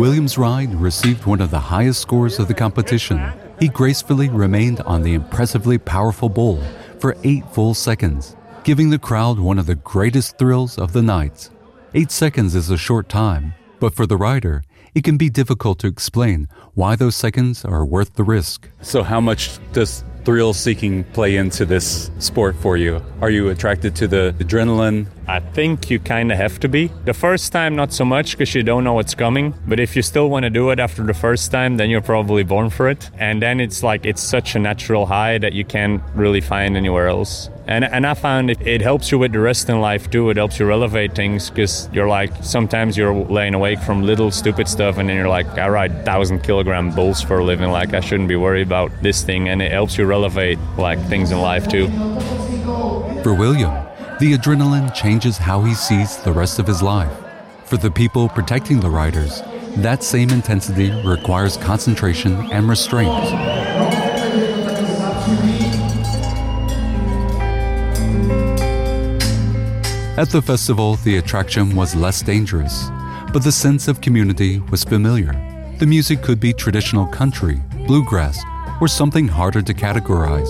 William's ride received one of the highest scores of the competition. He gracefully remained on the impressively powerful bull for 8 full seconds, giving the crowd one of the greatest thrills of the night. 8 seconds is a short time, but for the rider, it can be difficult to explain why those seconds are worth the risk. So how much does thrill-seeking play into this sport for you? Are you attracted to the adrenaline? I think you kind of have to be. The first time, not so much, because you don't know what's coming. But if you still want to do it after the first time, then you're probably born for it. And then it's such a natural high that you can't really find anywhere else. And I found it helps you with the rest in life too. It helps you elevate things, because you're sometimes you're laying awake from little stupid stuff, and then you're like, I ride 1,000-kilogram bulls for a living. I shouldn't be worried about this thing. And it helps you elevate things in life too. For William, the adrenaline changes how he sees the rest of his life. For the people protecting the riders, that same intensity requires concentration and restraint. At the festival, the attraction was less dangerous, but the sense of community was familiar. The music could be traditional country, bluegrass, or something harder to categorize.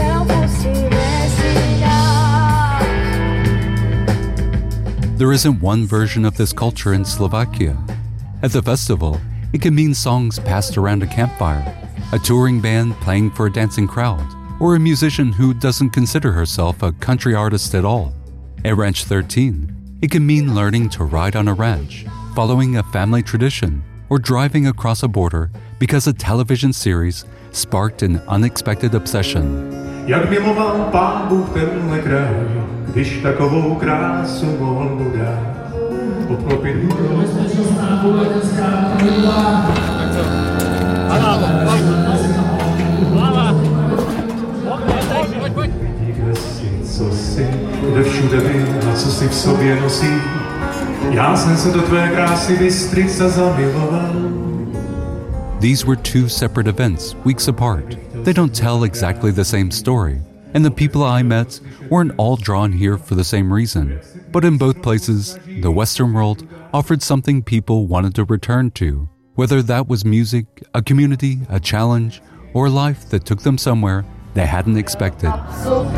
There isn't one version of this culture in Slovakia. At the festival, it can mean songs passed around a campfire, a touring band playing for a dancing crowd, or a musician who doesn't consider herself a country artist at all. At Ranch 13, it can mean learning to ride on a ranch, following a family tradition, or driving across a border because a television series sparked an unexpected obsession. Jak miloval Pán Bůh tenhle kraj, když takovou krásu mohl mu dát. Obklopit bezpečnostná poletenská pravidla. Vidí, kde jsi, co jsi, kde všude vím a co si v sobě nosí. Já jsem se do tvé krásy Bystřice zamiloval. These were 2 separate events, weeks apart. They don't tell exactly the same story, and the people I met weren't all drawn here for the same reason. But in both places, the Western world offered something people wanted to return to, whether that was music, a community, a challenge, or a life that took them somewhere they hadn't expected.